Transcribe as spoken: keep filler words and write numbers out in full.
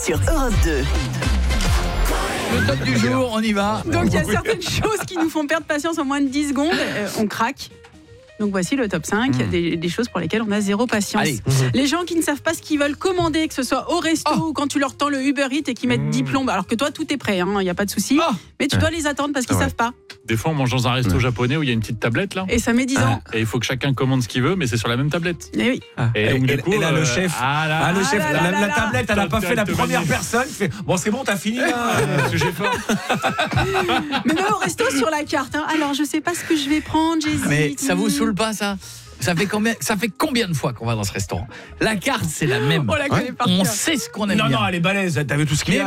sur Europe deux. Le top du jour, on y va. Donc il y a certaines choses qui nous font perdre patience en moins de dix secondes. Euh, on craque. Donc voici le top cinq mmh. des, des choses pour lesquelles on a zéro patience. Allez. Les gens qui ne savent pas ce qu'ils veulent commander, que ce soit au resto oh. ou quand tu leur tends le Uber Eats et qu'ils mettent mmh. dix plombes, alors que toi tout est prêt, il hein, n'y a pas de souci. Oh. Mais tu dois les attendre parce qu'ils ne ouais. savent pas. Des fois, on mange dans un resto ouais. japonais où il y a une petite tablette là. Et ça met dix ans. Et il faut que chacun commande ce qu'il veut, mais c'est sur la même tablette. Et oui. Ah. Et, donc, et, du coup, et là, euh, le chef, ah, là, ah, le chef ah, là, la, là, la là, tablette, elle n'a pas fait la première magnifique. personne. Fait, bon, c'est bon, t'as fini là. Sujet fort. Mais même au resto sur la carte. Hein. Alors, je sais pas ce que je vais prendre, j'hésite. Mais ça vous saoule pas ça ? Ça fait combien, ça fait combien de fois qu'on va dans ce restaurant ? La carte, c'est la même. On la connaît par On cœur. sait ce qu'on aime Non, bien. non, elle est balèze. T'as vu tout ce qu'il y a.